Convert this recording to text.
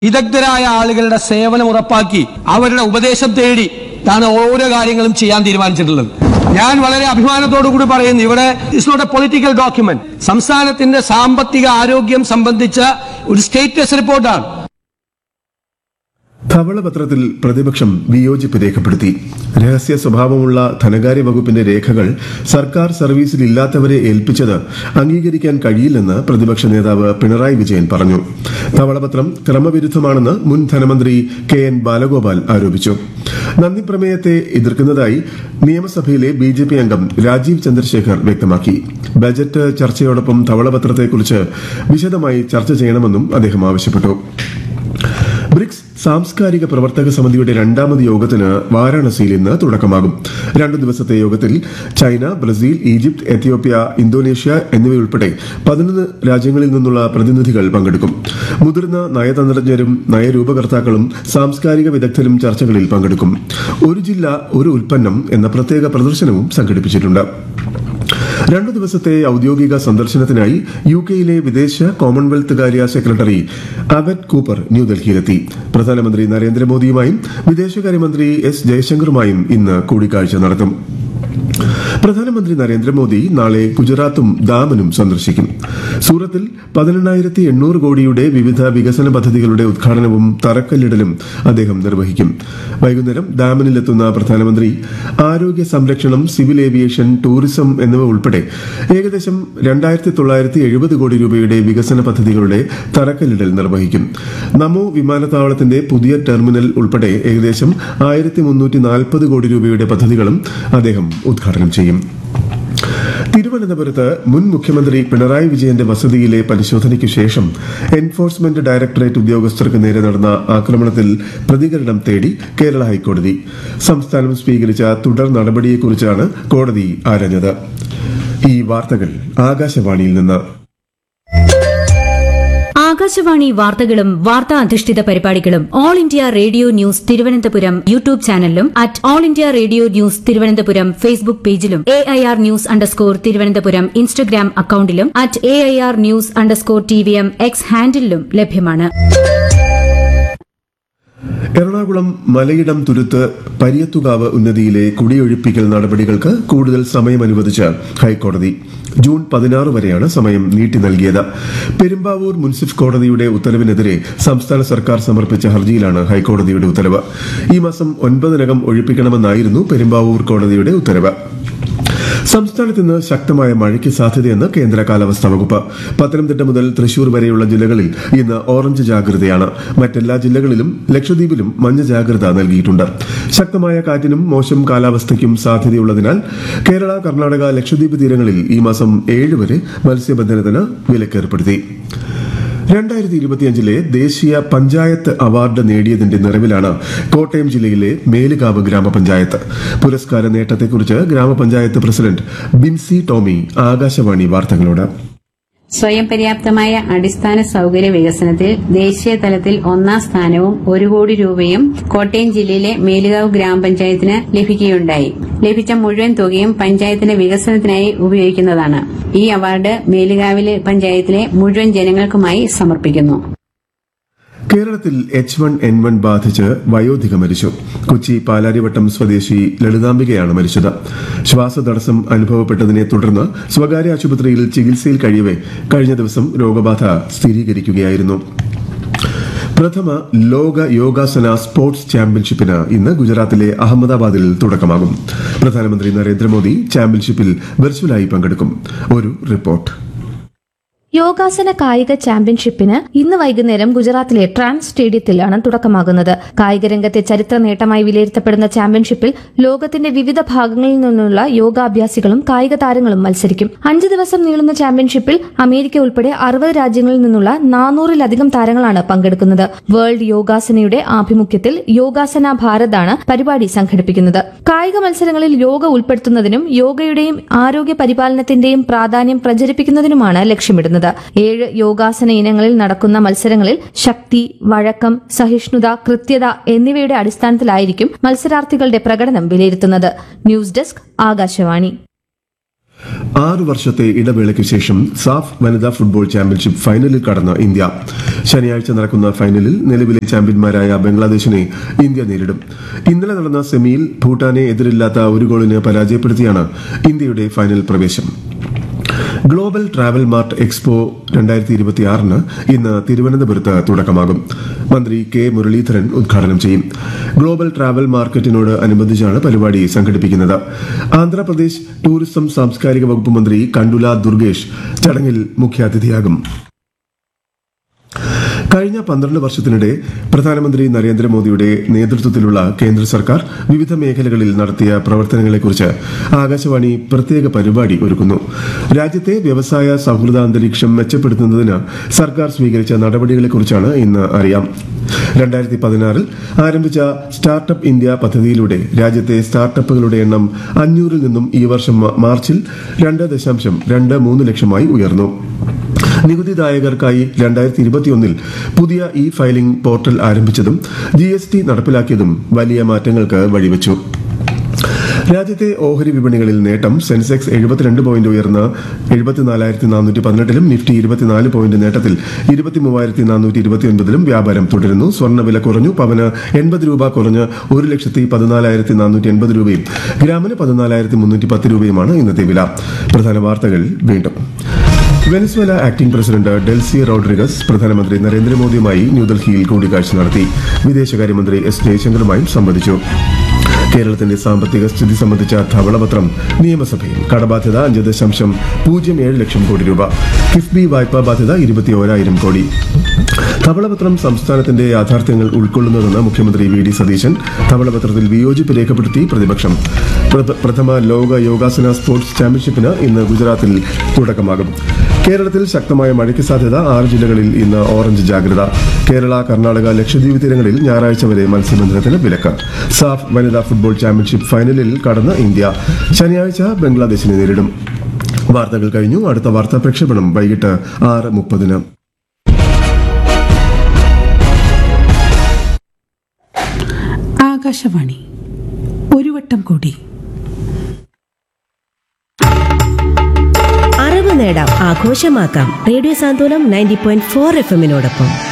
വിദഗ്ധരായ ആളുകളുടെ സേവനം ഉറപ്പാക്കി അവരുടെ ഉപദേശം തേടി താൻ ഓരോ കാര്യങ്ങളും ചെയ്യാൻ തീരുമാനിച്ചിട്ടുള്ളത്. ഞാൻ വളരെ അഭിമാനത്തോടു കൂടി പറയുന്നു, ഇവിടെ it's not A political document. സംസ്ഥാനത്തിന്റെ സാമ്പത്തിക ആരോഗ്യം സംബന്ധിച്ച ഒരു സ്റ്റേറ്റസ് റിപ്പോർട്ടാണ്. ധവളപത്രത്തിൽ പ്രതിപക്ഷം വിയോജിപ്പ് രേഖപ്പെടുത്തി. രഹസ്യ സ്വഭാവമുള്ള ധനകാര്യ വകുപ്പിന്റെ രേഖകൾ സർക്കാർ സർവീസിൽ ഇല്ലാത്തവരെ ഏൽപ്പിച്ചത് അംഗീകരിക്കാൻ കഴിയില്ലെന്ന് പ്രതിപക്ഷ നേതാവ് പിണറായി വിജയൻ പറഞ്ഞു. ധവളപത്രം ക്രമവിരുദ്ധമാണെന്ന് മുൻ ധനമന്ത്രി കെ.എൻ. ബാലഗോപാൽ ആരോപിച്ചു. നന്ദി പ്രമേയത്തെ എതിർക്കുന്നതായി നിയമസഭയിലെ ബിജെപി അംഗം രാജീവ് ചന്ദ്രശേഖർ വ്യക്തമാക്കി. ബജറ്റ് ചർച്ചയോടൊപ്പം ധവളപത്രത്തെക്കുറിച്ച് വിശദമായി ചർച്ച ചെയ്യണമെന്നും അദ്ദേഹം ആവശ്യപ്പെട്ടു. ബ്രിക്സ് സാംസ്കാരിക പ്രവർത്തക സമിതിയുടെ രണ്ടാമത് യോഗത്തിന് വാരാണസിയിൽ ഇന്ന് തുടക്കമാകും. 2 ദിവസത്തെ യോഗത്തിൽ China, Brazil, Egypt, Ethiopia, Indonesia എന്നിവയുൾപ്പെടെ 11 രാജ്യങ്ങളിൽ നിന്നുള്ള പ്രതിനിധികൾ പങ്കെടുക്കും. മുതിർന്ന നയതന്ത്രജ്ഞരും നയരൂപകർത്താക്കളും സാംസ്കാരിക വിദഗ്ധരും ചർച്ചകളിൽ പങ്കെടുക്കും. ഒരു ജില്ല ഒരു ഉൽപ്പന്നം എന്ന പ്രത്യേക പ്രദർശനവും സംഘടിപ്പിച്ചിട്ടുണ്ട്. 2 ദിവസത്തെ ഔദ്യോഗിക സന്ദർശനത്തിനായി യുകെയിലെ വിദേശ കോമൺവെൽത്ത് കാര്യ സെക്രട്ടറി അവറ്റ് കൂപ്പർ ന്യൂഡൽഹിയിലെത്തി. പ്രധാനമന്ത്രി നരേന്ദ്രമോദിയുമായും വിദേശകാര്യമന്ത്രി എസ് ജയശങ്കറുമായും ഇന്ന് കൂടിക്കാഴ്ച നടത്തും. പ്രധാനമന്ത്രി നരേന്ദ്രമോദി നാളെ ഗുജറാത്തും ദാമനും സന്ദർശിക്കും. സൂറത്തിൽ 18,800 കോടിയുടെ വിവിധ വികസന പദ്ധതികളുടെ ഉദ്ഘാടനവും തറക്കല്ലിടലും അദ്ദേഹം നിർവഹിക്കും. വൈകുന്നേരം ദാമനിലെത്തുന്ന പ്രധാനമന്ത്രി ആരോഗ്യ സംരക്ഷണം, സിവിൽ ഏവിയേഷൻ, ടൂറിസം എന്നിവ ഉൾപ്പെടെ ഏകദേശം 2,970 കോടി രൂപയുടെ വികസന പദ്ധതികളുടെ തറക്കല്ലിടൽ നിർവഹിക്കും. നമോ വിമാനത്താവളത്തിന്റെ പുതിയ ടെർമിനൽ ഉൾപ്പെടെ ഏകദേശം 1,340 കോടി രൂപയുടെ പദ്ധതികളും അദ്ദേഹം ഉദ്ഘാടനം ചെയ്യും. തിരുവനന്തപുരത്ത് മുൻ മുഖ്യമന്ത്രി പിണറായി വിജയന്റെ വസതിയിലെ പരിശോധനയ്ക്ക് ശേഷം എൻഫോഴ്സ്മെന്റ് ഡയറക്ടറേറ്റ് ഉദ്യോഗസ്ഥർക്ക് നേരെ നടന്ന ആക്രമണത്തിൽ പ്രതികരണം തേടി കേരള ഹൈക്കോടതി. സംസ്ഥാനം സ്വീകരിച്ച തുടർ നടപടിയെക്കുറിച്ചാണ് കോടതി ആരാഞ്ഞത്. ഈ വാർത്തകൾ ആകാശവാണിയിൽ നിന്ന്. ആകാശവാണി വാർത്തകളും വാർത്താ അധിഷ്ഠിത പരിപാടികളും all India radio news Thiruvananthapuram YouTube ചാനലിലും all India radio news Thiruvananthapuram Facebook പേജിലും AIR _ തിരുവനന്തപുരം ഇൻസ്റ്റഗ്രാം അക്കൌണ്ടിലും AIR News _TVM X ഹാൻഡിലും ലഭ്യമാണ്. എറണാകുളം മലയിടം തുരുത്ത് പരിയത്തുകാവ് ഉന്നതിയിലെ കുടിയൊഴിപ്പിക്കൽ നടപടികൾക്ക് കൂടുതൽ സമയം അനുവദിച്ച് ഹൈക്കോടതി. ജൂൺ 16 വരെയാണ് സമയം നീട്ടി നൽകിയത്. പെരുമ്പാവൂർ മുൻസിഫ് കോടതിയുടെ ഉത്തരവിനെതിരെ സംസ്ഥാന സർക്കാർ സമർപ്പിച്ച ഹർജിയിലാണ് ഹൈക്കോടതിയുടെ ഉത്തരവ്. ഈ മാസം 9-നകം ഒഴിപ്പിക്കണമെന്നായിരുന്നു പെരുമ്പാവൂർ കോടതിയുടെ ഉത്തരവ്. സംസ്ഥാനത്ത് ഇന്ന് ശക്തമായ മഴയ്ക്ക് സാധ്യതയെന്ന് കേന്ദ്ര കാലാവസ്ഥാ വകുപ്പ്. പത്തനംതിട്ട മുതൽ തൃശൂർ വരെയുള്ള ജില്ലകളിൽ ഇന്ന് ഓറഞ്ച് ജാഗ്രതയാണ്. മറ്റെല്ലാ ജില്ലകളിലും ലക്ഷദ്വീപിലും മഞ്ഞ ജാഗ്രത നൽകിയിട്ടുണ്ട്. ശക്തമായ കാറ്റിനും മോശം കാലാവസ്ഥയ്ക്കും സാധ്യതയുള്ളതിനാൽ കേരള, കർണാടക, ലക്ഷദ്വീപ് തീരങ്ങളിൽ ഈ മാസം 7 വരെ മത്സ്യബന്ധനത്തിന് വിലക്കേർപ്പെടുത്തി. 2025 ദേശീയ പഞ്ചായത്ത് അവാർഡ് നേടിയതിന്റെ നിറവിലാണ് കോട്ടയം ജില്ലയിലെ മേലുകാവ് ഗ്രാമപഞ്ചായത്ത്. പുരസ്കാര നേട്ടത്തെക്കുറിച്ച് ഗ്രാമപഞ്ചായത്ത് പ്രസിഡന്റ് ബിൻസി ടോമി ആകാശവാണി വാർത്തകളോട്. സ്വയം പര്യാപ്തമായ അടിസ്ഥാന സൌകര്യ വികസനത്തിൽ ദേശീയ തലത്തിൽ 1ാം സ്ഥാനവും 1 കോടി രൂപയും കോട്ടയം ജില്ലയിലെ മേലുകാവ് ഗ്രാമപഞ്ചായത്തിന് ലഭിക്കുകയുണ്ടായി. ലഭിച്ച മുഴുവൻ തുകയും പഞ്ചായത്തിന്റെ വികസനത്തിനായി ഉപയോഗിക്കുന്നതാണ്. ഈ അവാർഡ് മേലുകാവിലെ പഞ്ചായത്തിലെ മുഴുവൻ ജനങ്ങൾക്കുമായി സമർപ്പിക്കുന്നു. കേരളത്തിൽ H1N1 ബാധിച്ച് വയോധിക മരിച്ചു. കൊച്ചി പാലാരിവട്ടം സ്വദേശി ലളിതാംബികയാണ് മരിച്ചത്. ശ്വാസതടസ്സം അനുഭവപ്പെട്ടതിനെ തുടർന്ന് സ്വകാര്യ ആശുപത്രിയിൽ ചികിത്സയിൽ കഴിയവെ കഴിഞ്ഞ ദിവസം രോഗബാധ സ്ഥിരീകരിക്കുകയായിരുന്നു. പ്രഥമ ലോക യോഗാസന സ്പോർട്സ് ചാമ്പ്യൻഷിപ്പിന് ഇന്ന് ഗുജറാത്തിലെ അഹമ്മദാബാദിൽ തുടക്കമാകും. പ്രധാനമന്ത്രി നരേന്ദ്രമോദി ചാമ്പ്യൻഷിപ്പിൽ വെർച്വലായി പങ്കെടുക്കും. ഒരു റിപ്പോർട്ട്. യോഗാസന കായിക ചാമ്പ്യൻഷിപ്പിന് ഇന്ന് വൈകുന്നേരം ഗുജറാത്തിലെ ട്രാൻസ് സ്റ്റേഡിയത്തിലാണ് തുടക്കമാകുന്നത്. കായിക രംഗത്തെ ചരിത്ര നേട്ടമായി വിലയിരുത്തപ്പെടുന്ന ചാമ്പ്യൻഷിപ്പിൽ ലോകത്തിന്റെ വിവിധ ഭാഗങ്ങളിൽ നിന്നുള്ള യോഗാഭ്യാസികളും കായിക താരങ്ങളും മത്സരിക്കും. 5 ദിവസം നീളുന്ന ചാമ്പ്യൻഷിപ്പിൽ അമേരിക്ക ഉൾപ്പെടെ 60 രാജ്യങ്ങളിൽ നിന്നുള്ള 400-ലധികം താരങ്ങളാണ് പങ്കെടുക്കുന്നത്. വേൾഡ് യോഗാസനയുടെ ആഭിമുഖ്യത്തിൽ യോഗാസന ഭാരതാണ് പരിപാടി സംഘടിപ്പിക്കുന്നത്. കായിക മത്സരങ്ങളിൽ യോഗ ഉൾപ്പെടുത്തുന്നതിനും യോഗയുടെയും ആരോഗ്യ പരിപാലനത്തിന്റെയും പ്രാധാന്യം പ്രചരിപ്പിക്കുന്നതിനുമാണ് ലക്ഷ്യമിടുന്നത്. 7 യോഗാസന ഇനങ്ങളിൽ നടക്കുന്ന മത്സരങ്ങളിൽ ശക്തി, വഴക്കം, സഹിഷ്ണുത, കൃത്യത എന്നിവയുടെ അടിസ്ഥാനത്തിലായിരിക്കും മത്സരാർത്ഥികളുടെ പ്രകടനം വിലയിരുത്തുന്നത്. News desk, Akashvani. 6 വർഷത്തെ ഇടവേളയ്ക്ക് ശേഷം സാഫ് വനിതാ ഫുട്ബോൾ ചാമ്പ്യൻഷിപ്പ് ഫൈനലിൽ കടന്ന ഇന്ത്യ. ശനിയാഴ്ച നടക്കുന്ന ഫൈനലിൽ നിലവിലെ ചാമ്പ്യന്മാരായ ബംഗ്ലാദേശിനെ ഇന്ത്യ നേരിടും. ഇന്നലെ നടന്ന സെമിയിൽ ഭൂട്ടാനെ എതിരില്ലാത്ത 1 ഗോളിന് പരാജയപ്പെടുത്തിയാണ് ഇന്ത്യയുടെ ഫൈനൽ പ്രവേശം. ഗ്ലോബൽ ട്രാവൽ മാർട്ട് എക്സ്പോ 2026 ഇന്ന് തിരുവനന്തപുരത്ത് തുടക്കമാകും. മന്ത്രി കെ മുരളീധരൻ ഉദ്ഘാടനം ചെയ്യും. ഗ്ലോബൽ ട്രാവൽ മാർക്കറ്റിനോട് അനുബന്ധിച്ചാണ് പരിപാടി സംഘടിപ്പിക്കുന്നത്. ആന്ധ്രാപ്രദേശ് ടൂറിസം സാംസ്കാരിക വകുപ്പ് മന്ത്രി കണ്ടുല ദുർഗേഷ് ചടങ്ങിൽ മുഖ്യാതിഥിയാകും. കഴിഞ്ഞ 12 വർഷത്തിനിടെ പ്രധാനമന്ത്രി നരേന്ദ്രമോദിയുടെ നേതൃത്വത്തിലുള്ള കേന്ദ്ര സർക്കാർ വിവിധ മേഖലകളിൽ നടത്തിയ പ്രവർത്തനങ്ങളെക്കുറിച്ച് ആകാശവാണി പ്രത്യേക പരിപാടി ഒരുക്കുന്നു. രാജ്യത്തെ വ്യവസായ സൌഹൃദ അന്തരീക്ഷം മെച്ചപ്പെടുത്തുന്നതിന് സർക്കാർ സ്വീകരിച്ച നടപടികളെക്കുറിച്ചാണ് ഇന്ന് അറിയാം. 2016 ആരംഭിച്ച സ്റ്റാർട്ടപ്പ് ഇന്ത്യ പദ്ധതിയിലൂടെ രാജ്യത്തെ സ്റ്റാർട്ടപ്പുകളുടെ എണ്ണം 500-ൽ നിന്നും ഈ വർഷം മാർച്ചിൽ 2.23 ലക്ഷമായി ഉയർന്നു. നികുതിദായകർക്കായി 2021 പുതിയ ഇ ഫയലിംഗ് പോർട്ടൽ ആരംഭിച്ചതും GST നടപ്പിലാക്കിയതും വലിയ മാറ്റങ്ങൾക്ക് വഴിവെച്ചു. രാജ്യത്തെ ഓഹരി വിപണികളിൽ നേട്ടം. സെൻസെക്സ് 72 പോയിന്റ് ഉയർന്ന് 74,418-ലും നിഫ്റ്റി 24 പോയിന്റ് നേട്ടത്തിൽ 23,429-ലും വ്യാപാരം തുടരുന്നു. സ്വർണ്ണവില കുറഞ്ഞു. പവന് 80 രൂപ കുറഞ്ഞ് 1,14,480 രൂപയും ഗ്രാമിന് 14,310 രൂപയുമാണ് ഇന്നത്തെ വില. പ്രധാന വാർത്തകൾ വീണ്ടും. Venezuela acting president Delcy Rodriguez പ്രധാനമന്ത്രി നരേന്ദ്രമോദിയുമായി ന്യൂഡൽഹിയിൽ കൂടിക്കാഴ്ച നടത്തി. വിദേശകാര്യമന്ത്രി എസ് ജയശങ്കറുമായും സംവദിച്ചു. കേരളത്തിന്റെ സാമ്പത്തിക സ്ഥിതി സംബന്ധിച്ച ധവളപത്രം നിയമസഭയിൽ. കടബാധ്യത 5.07 ലക്ഷം കോടി രൂപ. കിഫ്ബി വായ്പാ ബാധ്യത 21,000 കോടി. ധവളപത്രം സംസ്ഥാനത്തിന്റെ യാഥാർത്ഥ്യങ്ങൾ ഉൾക്കൊള്ളുന്നതെന്ന് മുഖ്യമന്ത്രി വി ഡി സതീശൻ. ധവളപത്രത്തിൽ വിയോജിപ്പ് രേഖപ്പെടുത്തി പ്രതിപക്ഷം. പ്രഥമ ലോക യോഗാസന സ്പോർട്സ് ചാമ്പ്യൻഷിപ്പിന് ഇന്ന് ഗുജറാത്തിൽ തുടക്കമാകും. കേരളത്തിൽ ശക്തമായ മഴയ്ക്ക് സാധ്യത. 6 ജില്ലകളിൽ ഇന്ന് ഓറഞ്ച് ജാഗ്രത. കേരള, കർണാടക, ലക്ഷദ്വീപ് തീരങ്ങളിൽ ഞായറാഴ്ച വരെ മത്സ്യബന്ധനത്തിന് വിലക്ക്. സാഫ് വനിതാ ഫുട്ബോൾ ചാമ്പ്യൻഷിപ്പ് ഫൈനലിൽ കടന്ന് ഇന്ത്യ. ശനിയാഴ്ച ബംഗ്ലാദേശിനെ നേരിടും. വാർത്തകൾ കഴിഞ്ഞു. അടുത്ത വാർത്താ പ്രക്ഷേപണം വൈകിട്ട് 6:30. ആകാശവാണി ഒരു വട്ടം കൂടി. അറിവ് നേടാം, ആഘോഷമാക്കാം. റേഡിയോ സാന്ത്വനം 90.4 FM-നോടൊപ്പം